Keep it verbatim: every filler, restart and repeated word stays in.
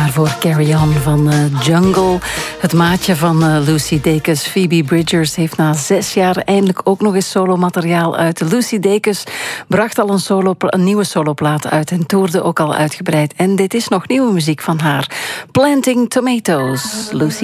daarvoor Carry On van uh, Jungle. Het maatje van uh, Lucy Dacus, Phoebe Bridgers, heeft na zes jaar eindelijk ook nog eens solomateriaal uit. Lucy Dacus bracht al een, solo, een nieuwe soloplaat uit en toerde ook al uitgebreid. En dit is nog nieuwe muziek van haar. Planting Tomatoes, Lucy